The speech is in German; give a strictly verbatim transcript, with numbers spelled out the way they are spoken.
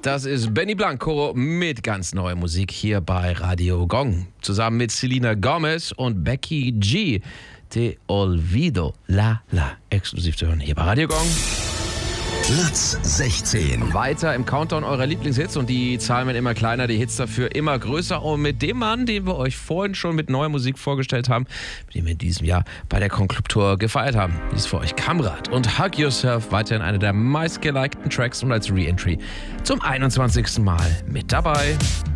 Das ist Benny Blanco mit ganz neuer Musik hier bei Radio Gong. Zusammen mit Selena Gomez und Becky G. Te olvido, la la. Exklusiv zu hören hier bei Radio Gong. Platz sechzehn. Weiter im Countdown eurer Lieblingshits und die Zahlen werden immer kleiner, die Hits dafür immer größer. Und mit dem Mann, den wir euch vorhin schon mit neuer Musik vorgestellt haben, mit dem wir in diesem Jahr bei der Conclub Tour gefeiert haben. Dies ist für euch Kamrat und Hug Yourself, weiterhin einer der meistgelikten Tracks und als Re-Entry zum einundzwanzigsten Mal mit dabei.